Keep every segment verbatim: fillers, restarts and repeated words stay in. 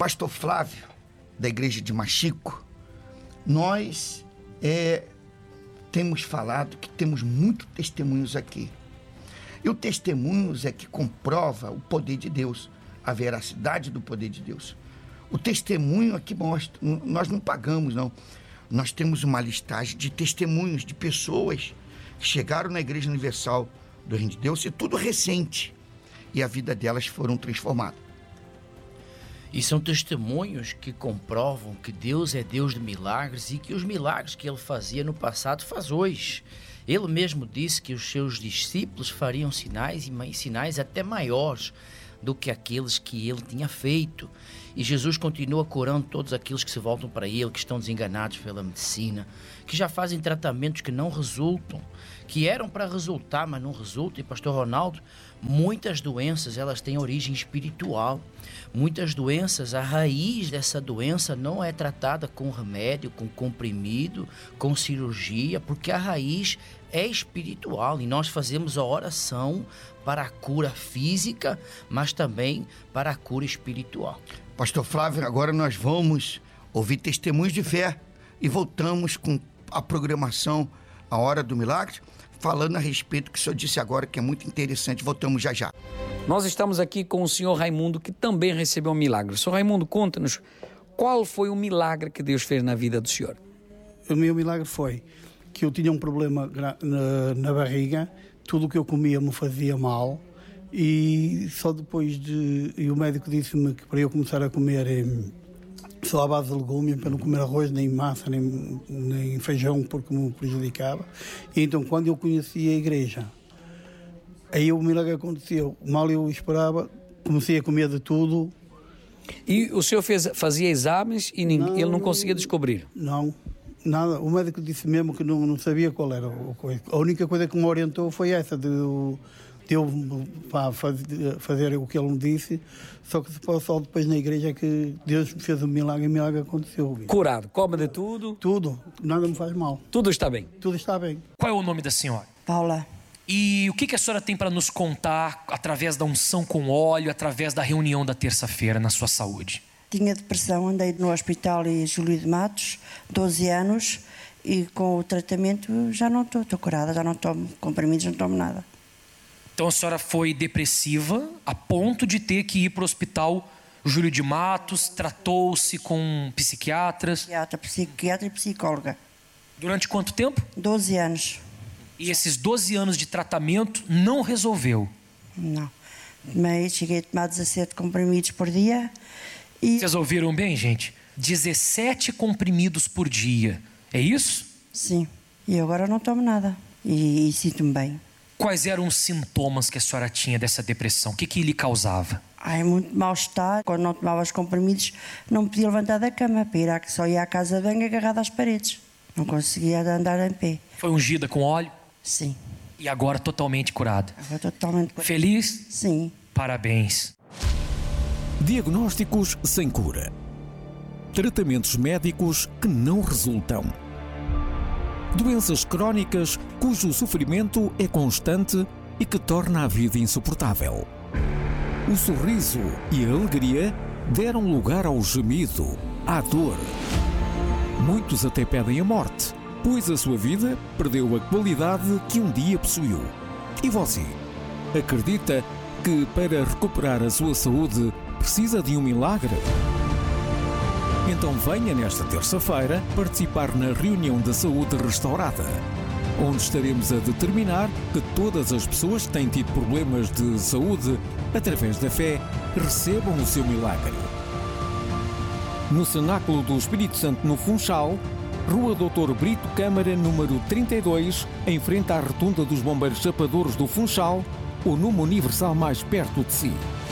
pastor Flávio, da igreja de Machico, nós é, temos falado que temos muitos testemunhos aqui. E o testemunhos é que comprova o poder de Deus, a veracidade do poder de Deus. O testemunho aqui mostra, nós não pagamos, não. Nós temos uma listagem de testemunhos de pessoas que chegaram na Igreja Universal do Reino de Deus, e tudo recente, e a vida delas foram transformadas. E são testemunhos que comprovam que Deus é Deus de milagres e que os milagres que Ele fazia no passado faz hoje. Ele mesmo disse que os seus discípulos fariam sinais e sinais até maiores do que aqueles que Ele tinha feito. E Jesus continua curando todos aqueles que se voltam para Ele, que estão desenganados pela medicina, que já fazem tratamentos que não resultam, que eram para resultar, mas não resultam. E pastor Ronaldo, muitas doenças, elas têm origem espiritual. Muitas doenças, a raiz dessa doença não é tratada com remédio, com comprimido, com cirurgia, porque a raiz é espiritual. E nós fazemos a oração para a cura física, mas também para a cura espiritual. Pastor Flávio, agora nós vamos ouvir testemunhos de fé e voltamos com a programação A Hora do Milagre, falando a respeito do que o senhor disse agora, que é muito interessante. Voltamos já já. Nós estamos aqui com o senhor Raimundo, que também recebeu um milagre. Senhor Raimundo, conta-nos qual foi o milagre que Deus fez na vida do senhor. O meu milagre foi que eu tinha um problema na, na barriga, tudo o que eu comia me fazia mal, e só depois de... E o médico disse-me que para eu começar a comer só à base de legumes, para não comer arroz, nem massa, nem, nem feijão, porque me prejudicava. E então, quando eu conheci a igreja, aí o milagre aconteceu. Mal eu esperava, comecei a comer de tudo. E o senhor fez, fazia exames e ninguém, não, ele não conseguia descobrir? Não, nada. O médico disse mesmo que não, não sabia qual era a coisa. A única coisa que me orientou foi essa, de, de eu pá, fazer, fazer o que ele me disse, só que só depois na igreja é que Deus me fez um milagre e o milagre aconteceu. Curado, come de tudo? Tudo, nada me faz mal. Tudo está bem? Tudo está bem. Qual é o nome da senhora? Paula. E o que, que a senhora tem para nos contar através da unção com óleo, através da reunião da terça-feira na sua saúde? Tinha depressão, andei no hospital em Júlio de Matos, doze anos, e com o tratamento já não estou, estou curada, já não tomo comprimidos, não tomo nada. Então a senhora foi depressiva a ponto de ter que ir para o hospital Júlio de Matos, tratou-se com psiquiatras? Psiquiatra, psiquiatra e psicóloga. Durante quanto tempo? doze anos. E esses doze anos de tratamento não resolveu? Não. Mas cheguei a tomar dezassete comprimidos por dia. E... Vocês ouviram bem, gente? dezessete comprimidos por dia. É isso? Sim. E agora não tomo nada. E, e sinto-me bem. Quais eram os sintomas que a senhora tinha dessa depressão? O que, que lhe causava? Ai, muito mal-estar. Quando não tomava os comprimidos, não podia levantar da cama. Para ir à, só ia à casa de banho agarrada às paredes. Não conseguia andar em pé. Foi ungida com óleo? Sim. E agora totalmente curada? Agora totalmente curada. Feliz? Sim. Parabéns. Diagnósticos sem cura. Tratamentos médicos que não resultam. Doenças crónicas cujo sofrimento é constante e que torna a vida insuportável. O sorriso e a alegria deram lugar ao gemido, à dor. Muitos até pedem a morte, pois a sua vida perdeu a qualidade que um dia possuiu. E você? Acredita que para recuperar a sua saúde precisa de um milagre? Então venha nesta terça-feira participar na reunião da saúde restaurada, onde estaremos a determinar que todas as pessoas que têm tido problemas de saúde, através da fé, recebam o seu milagre. No Cenáculo do Espírito Santo, no Funchal, Rua doutor Brito Câmara, número trinta e dois, em frente à Rotunda dos Bombeiros Chapadores do Funchal, o número universal mais perto de si.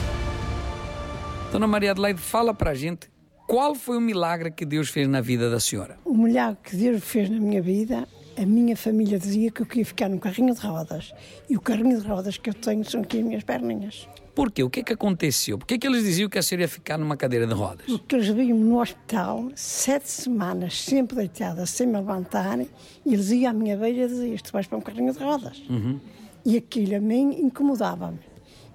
Dona Maria Adelaide, fala para a gente qual foi o milagre que Deus fez na vida da senhora. O milagre que Deus fez na minha vida, a minha família dizia que eu queria ficar num carrinho de rodas. E o carrinho de rodas que eu tenho são aqui as minhas perninhas. Por quê? O que é que aconteceu? Por que é que eles diziam que a senhora ia ficar numa cadeira de rodas? Porque eles viam-me no hospital sete semanas, sempre deitada, sem me levantar, e eles iam à minha beira e diziam: tu vais para um carrinho de rodas. Uhum. E aquilo a mim incomodava-me.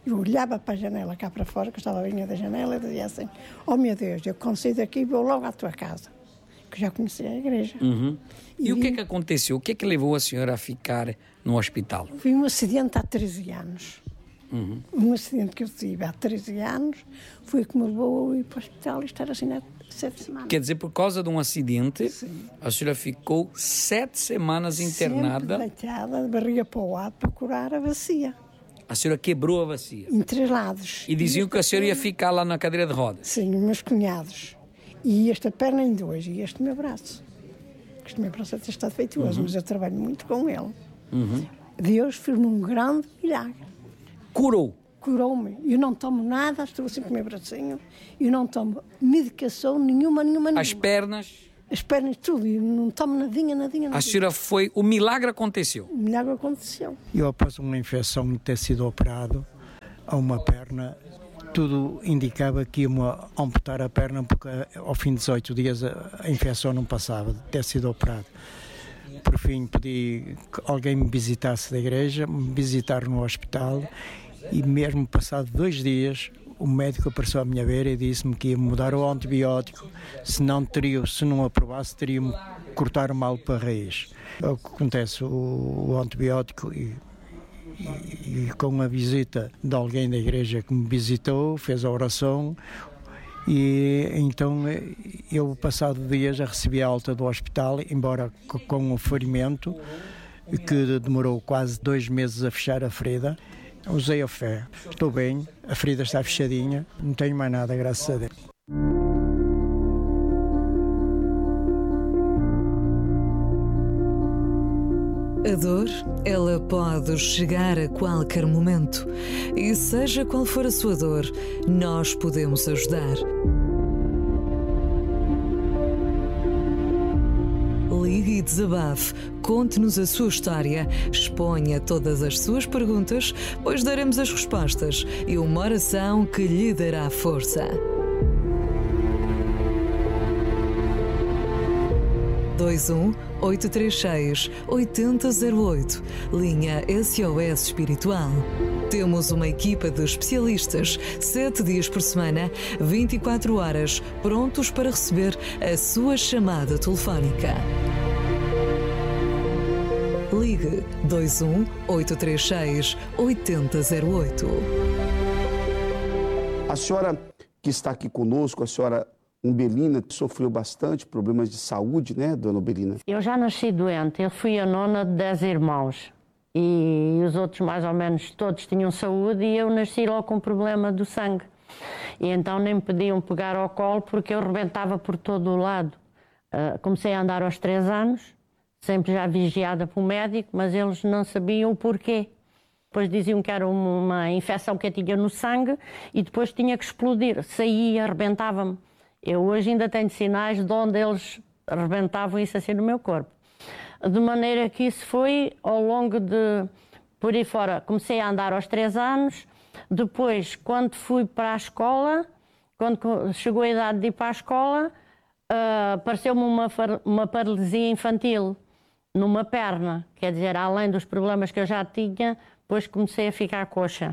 Eu olhava para a janela cá para fora, que eu estava vinha da janela, e dizia assim, oh meu Deus, eu consigo aqui e vou logo à tua casa, que já conhecia a igreja. Uhum. E, e vi... o que é que aconteceu? O que é que levou a senhora a ficar no hospital? Vi um acidente há treze anos. Uhum. Um acidente que eu tive há treze anos foi que me levou a ir para o hospital e estar assim há sete semanas. Quer dizer, por causa de um acidente, sim, a senhora ficou sete semanas internada. Sempre deitada, de barriga para o lado, para curar a bacia. A senhora quebrou a bacia. Em três lados. E diziam e que a senhora ia perna... ficar lá na cadeira de rodas. Sim, os meus cunhados. E esta perna em dois, e este meu braço. Este meu braço até está defeituoso, uhum, mas eu trabalho muito com ele. Uhum. Deus fez-me um grande milagre. Curou? Curou-me. Eu não tomo nada, estou assim com o meu bracinho. Eu não tomo medicação nenhuma, nenhuma, nenhuma. As pernas? As pernas, tudo. Eu não tomo nadinha, nadinha, nadinha. A senhora foi... O milagre aconteceu? O milagre aconteceu. Eu, após uma infecção de ter sido operado a uma perna, tudo indicava que ia amputar a perna porque ao fim de dezoito dias a infecção não passava de ter sido operado. Por fim, pedi que alguém me visitasse da igreja, me visitar no hospital e mesmo passado dois dias o médico apareceu à minha beira e disse-me que ia mudar o antibiótico, se não, teria, se não aprovasse teria-me cortar o mal para a raiz. É o que acontece, o, o antibiótico e, e, e com a visita de alguém da igreja que me visitou, fez a oração, e então eu, passado dias, já recebi a alta do hospital, embora com o ferimento, que demorou quase dois meses a fechar a ferida. Usei a fé, estou bem, a ferida está fechadinha, não tenho mais nada, graças a Deus. A dor, ela pode chegar a qualquer momento. E seja qual for a sua dor, nós podemos ajudar. Ligue e desabafe, conte-nos a sua história, exponha todas as suas perguntas, pois daremos as respostas e uma oração que lhe dará força. dois um oito três seis oito zero zero oito, linha S O S Espiritual. Temos uma equipa de especialistas, sete dias por semana, vinte e quatro horas, prontos para receber a sua chamada telefónica. Ligue dois um oito três seis oito zero zero oito. A senhora que está aqui conosco, a senhora Umbelina, sofreu bastante problemas de saúde, né, dona Umbelina? Eu já nasci doente, eu fui a nona de dez irmãos e os outros mais ou menos todos tinham saúde e eu nasci logo com problema do sangue. E então nem me podiam pegar ao colo porque eu rebentava por todo o lado. Uh, comecei a andar aos três anos, sempre já vigiada pelo médico, mas eles não sabiam o porquê. Depois diziam que era uma infecção que eu tinha no sangue e depois tinha que explodir, saía, arrebentava-me. Eu hoje ainda tenho sinais de onde eles arrebentavam isso assim no meu corpo. De maneira que isso foi ao longo de... Por aí fora, comecei a andar aos três anos. Depois, quando fui para a escola, quando chegou a idade de ir para a escola, uh, apareceu-me uma, uma paralisia infantil numa perna. Quer dizer, além dos problemas que eu já tinha, depois comecei a ficar coxa.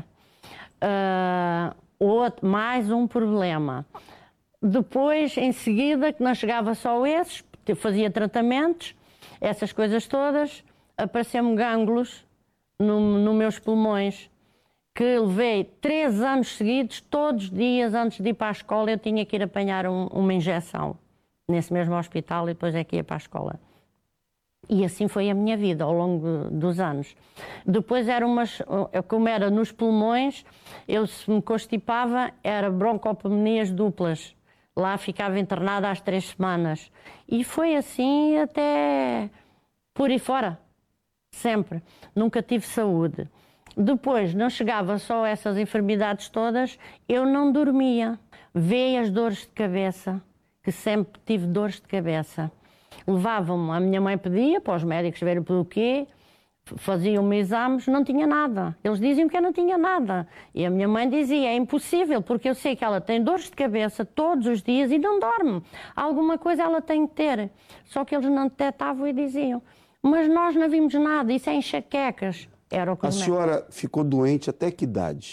Uh, outro, mais um problema. Depois, em seguida, que não chegava só esses, eu fazia tratamentos, essas coisas todas, apareceu-me gânglios nos no meus pulmões, que levei três anos seguidos, todos os dias antes de ir para a escola, eu tinha que ir apanhar um, uma injeção nesse mesmo hospital e depois é que ia para a escola. E assim foi a minha vida ao longo dos anos. Depois, era umas, como era nos pulmões, eu se me constipava, era broncopneumonias duplas. Lá ficava internada às três semanas. E foi assim até por aí fora. Sempre. Nunca tive saúde. Depois, não chegava só a essas enfermidades todas, eu não dormia. Veio as dores de cabeça, que sempre tive dores de cabeça. Levavam-me, a minha mãe pedia para os médicos verem pelo quê, faziam-me exames, não tinha nada. Eles diziam que eu não tinha nada. E a minha mãe dizia, é impossível, porque eu sei que ela tem dores de cabeça todos os dias e não dorme. Alguma coisa ela tem que ter. Só que eles não detectavam e diziam, mas nós não vimos nada, isso é enxaquecas. Era o que a senhora ficou doente até que idade?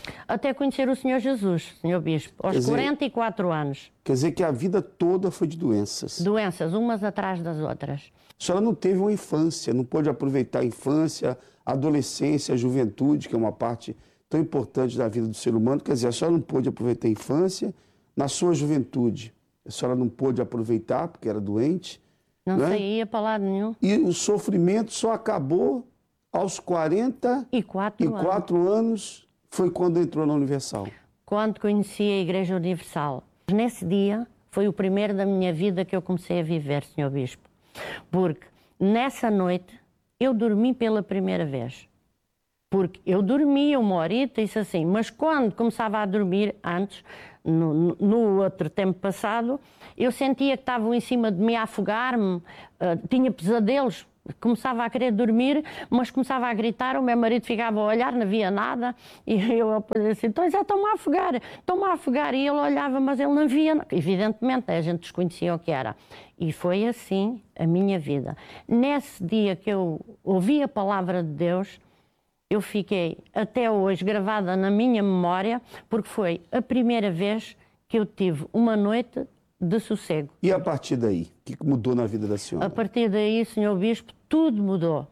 Até conhecer o Senhor Jesus, senhor Bispo, aos dizer, quarenta e quatro anos. Quer dizer que a vida toda foi de doenças. Doenças, umas atrás das outras. A senhora não teve uma infância, não pôde aproveitar a infância, a adolescência, a juventude, que é uma parte tão importante da vida do ser humano. Quer dizer, a senhora não pôde aproveitar a infância na sua juventude. A senhora não pôde aproveitar porque era doente. Não, não saía para lado nenhum. E o sofrimento só acabou aos quarenta e quatro anos, foi quando entrou na Universal. Quando conheci a Igreja Universal. Nesse dia foi o primeiro da minha vida que eu comecei a viver, senhor Bispo. Porque nessa noite eu dormi pela primeira vez. Porque eu dormia uma horita e isso assim, mas quando começava a dormir, antes, no, no outro tempo passado, eu sentia que estavam em cima de mim a afogar-me, uh, tinha pesadelos, começava a querer dormir, mas começava a gritar, o meu marido ficava a olhar, não via nada, e eu assim, então já estão-me a afogar, estão-me a afogar, e ele olhava, mas ele não via, evidentemente, a gente desconhecia o que era. E foi assim a minha vida. Nesse dia que eu ouvi a palavra de Deus, eu fiquei até hoje gravada na minha memória, porque foi a primeira vez que eu tive uma noite de sossego. E a partir daí, o que mudou na vida da senhora? A partir daí, senhor Bispo, tudo mudou.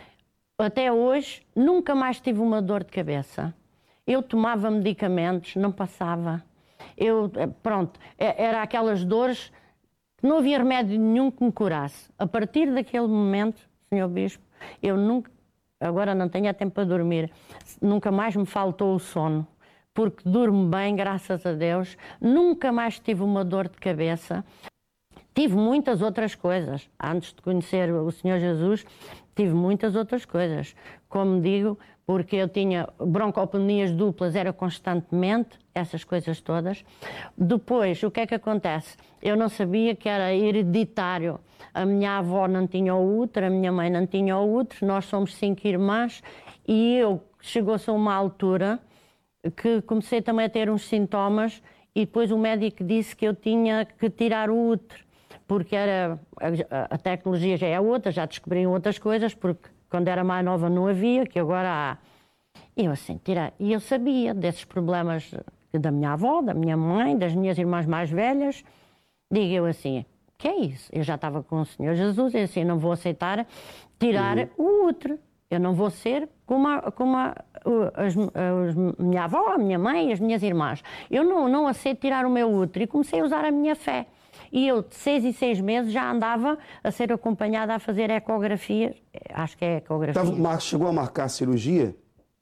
Até hoje, nunca mais tive uma dor de cabeça. Eu tomava medicamentos, não passava. Eu, pronto, era aquelas dores que não havia remédio nenhum que me curasse. A partir daquele momento, senhor Bispo, eu nunca, agora não tenho tempo para dormir, nunca mais me faltou o sono. Porque durmo bem, graças a Deus. Nunca mais tive uma dor de cabeça. Tive muitas outras coisas. Antes de conhecer o Senhor Jesus, tive muitas outras coisas. Como digo, porque eu tinha broncopneumonias duplas, era constantemente, essas coisas todas. Depois, o que é que acontece? Eu não sabia que era hereditário. A minha avó não tinha o útero, a minha mãe não tinha o útero, nós somos cinco irmãs e eu, chegou-se a uma altura que comecei também a ter uns sintomas e depois o médico disse que eu tinha que tirar o útero, porque era, a, a tecnologia já é outra, já descobriam outras coisas, porque quando era mais nova não havia, que agora há. E eu assim, tirar. E eu sabia desses problemas da minha avó, da minha mãe, das minhas irmãs mais velhas. Digo eu assim, que é isso? Eu já estava com o Senhor Jesus e assim, não vou aceitar tirar uhum. o útero. Eu não vou ser como a, como a, as, as, minha avó, a minha mãe e as minhas irmãs. Eu não, não aceito tirar o meu útero e comecei a usar a minha fé. E eu, de seis em seis meses, já andava a ser acompanhada a fazer ecografia. Acho que é ecografia. Então, chegou a marcar a cirurgia?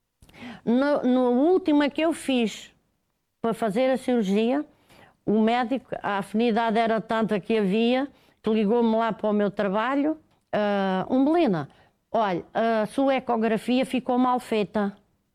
No, no último que eu fiz para fazer a cirurgia, o médico, a afinidade era tanta que havia, que ligou-me lá para o meu trabalho. Uh, Umbelina, olha, a sua ecografia ficou mal feita.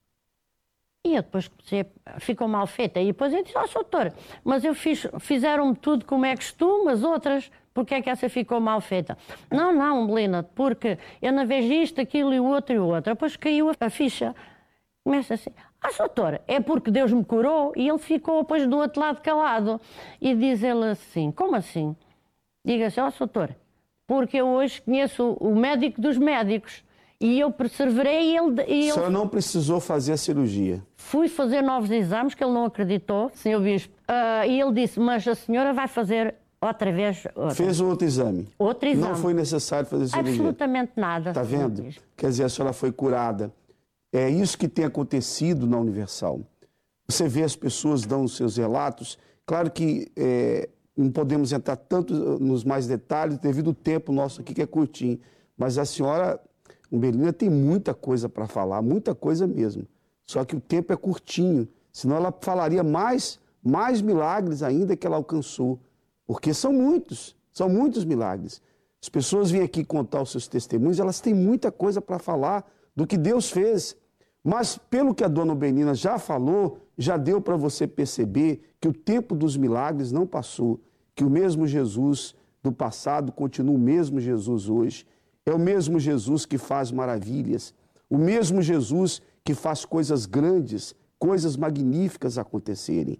E eu depois comecei, ficou mal feita. E depois eu disse, ó, oh, doutor, mas eu fiz, fizeram-me tudo como é costume, as outras, porque é que essa ficou mal feita? Não, não, Melina, porque eu não vejo isto, aquilo e o outro e o outro. Depois caiu a ficha. Começa assim, ah, doutor, é porque Deus me curou? E ele ficou depois do outro lado calado. E diz ele assim, como assim? Diga-se, ó, oh, doutor, porque eu hoje conheço o médico dos médicos. E eu perseverei e ele... E ele... A senhora não precisou fazer a cirurgia? Fui fazer novos exames, que ele não acreditou, senhor Bispo. Uh, e ele disse, mas a senhora vai fazer outra vez... Outra. Fez outro exame? Outro exame. Não foi necessário fazer cirurgia? Absolutamente nada. Está vendo? Quer dizer, a senhora foi curada. É isso que tem acontecido na Universal. Você vê as pessoas dando os seus relatos. Claro que é, não podemos entrar tanto nos mais detalhes, devido ao tempo nosso aqui, que é curtinho. Mas a senhora... Umbelina tem muita coisa para falar, muita coisa mesmo. Só que o tempo é curtinho, senão ela falaria mais, mais milagres ainda que ela alcançou. Porque são muitos, são muitos milagres. As pessoas vêm aqui contar os seus testemunhos, elas têm muita coisa para falar do que Deus fez. Mas pelo que a dona Umbelina já falou, já deu para você perceber que o tempo dos milagres não passou, que o mesmo Jesus do passado continua o mesmo Jesus hoje. É o mesmo Jesus que faz maravilhas, o mesmo Jesus que faz coisas grandes, coisas magníficas acontecerem.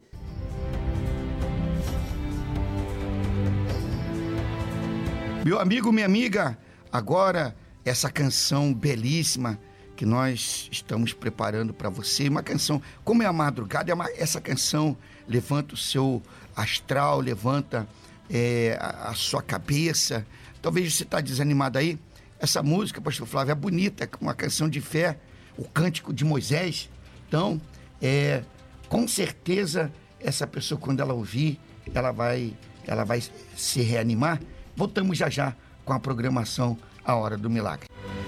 Meu amigo, minha amiga, agora essa canção belíssima que que nós estamos preparando para você. Uma canção, como é a madrugada, é uma, essa canção levanta o seu astral, levanta é, a, a sua cabeça. Talvez você está desanimado aí. Essa música, pastor Flávio, é bonita, uma canção de fé, o Cântico de Moisés. Então, é, com certeza, essa pessoa, quando ela ouvir, ela vai, ela vai se reanimar. Voltamos já já com a programação A Hora do Milagre.